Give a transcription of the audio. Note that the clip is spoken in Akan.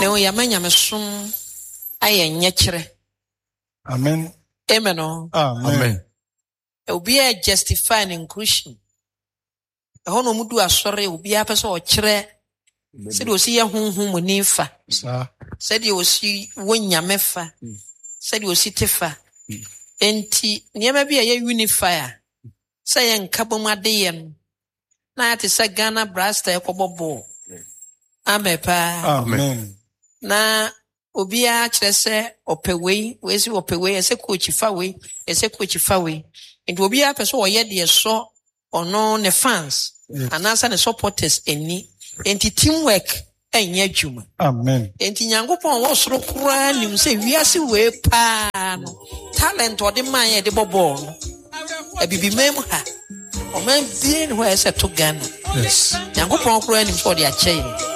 o yamanya mesom aye nyekere. Amen. Amen. Amen. Obi a justify in inclusion. Ho no mudu asore obi a pese o kire. Se de osi ye honhom ni fa. Se de osi wonyame fa. Se de osi tefa. Enti niema bi a ye unify. Se ye nkabomade ye no. Na ate se Ghana Brasta ekobobo. Amen. Na obi a kire se opewei, wezi opewei, ese coach fa we, ese coach fa we. Enti obi a pese o ye de so ono ne fans. Anasa ne supporters eni. Enti teamwork enye adwuma. Amen. Enti Nyankopon wo soro kura nim se wiase we pa no. Talent ode man ye de bobo no. Ebibi mem ha. O man bien ho ese to Ghana. Yes. Nyankopon kura nim so de ache.